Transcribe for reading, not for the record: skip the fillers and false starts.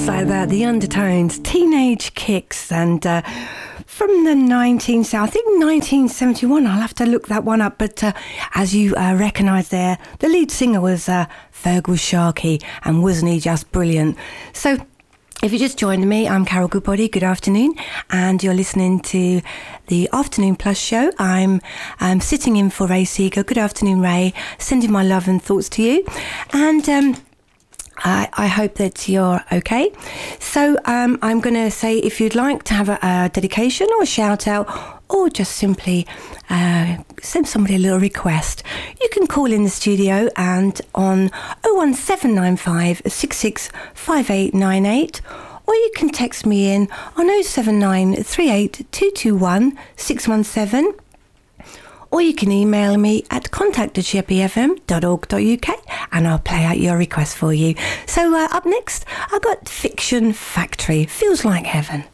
Just like that, the Undertones, Teenage Kicks, and from the I think 1971, I'll have to look that one up, but as you recognise there, the lead singer was Feargal Sharkey, and wasn't he just brilliant? So, if you just joined me, I'm Carol Goodbody. Good afternoon, and you're listening to the Afternoon Plus show. I'm sitting in for Ray Seeger. Good afternoon, Ray. Sending my love and thoughts to you, and I hope that you're okay. So I'm going to say, if you'd like to have a dedication or a shout out, or just simply send somebody a little request, you can call in the studio and on 01795 665898, or you can text me in on 07938 221 617. Or you can email me at contact@sheppeyfm.org.uk and I'll play out your request for you. So up next, I've got Fiction Factory, Feels Like Heaven.